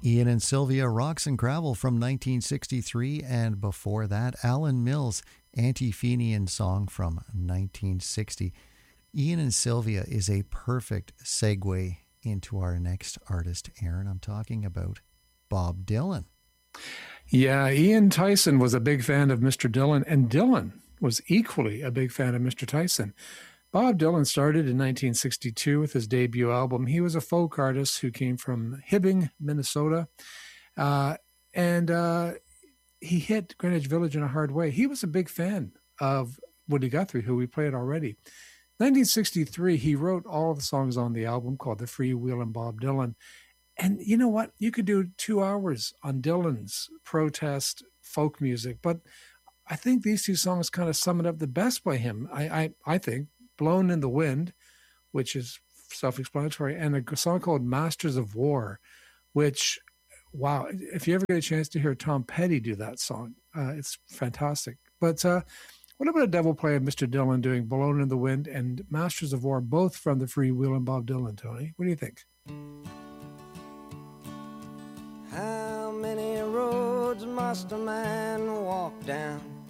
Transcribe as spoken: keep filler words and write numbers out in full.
Ian and Sylvia, Rocks and Gravel from nineteen sixty-three, and before that, Alan Mills, Anti-Fenian song from nineteen sixty. Ian and Sylvia is a perfect segue into our next artist, Aaron. I'm talking about Bob Dylan. Yeah, Ian Tyson was a big fan of Mister Dylan, and Dylan was equally a big fan of Mister Tyson. Bob Dylan started in nineteen sixty-two with his debut album. He was a folk artist who came from Hibbing, Minnesota, uh, and uh, he hit Greenwich Village in a hard way. He was a big fan of Woody Guthrie, who we played already. nineteen sixty-three, he wrote all the songs on the album called The Freewheelin' Bob Dylan. And you know what? You could do two hours on Dylan's protest folk music, but I think these two songs kind of sum it up the best by him. I, I, I think Blown in the Wind, which is self-explanatory, and a song called Masters of War, which, wow, if you ever get a chance to hear Tom Petty do that song, uh, it's fantastic. But uh, what about a double play of Mister Dylan doing Blown in the Wind and Masters of War, both from The Freewheelin' Bob Dylan, Tony? What do you think? How many roads must a man walk down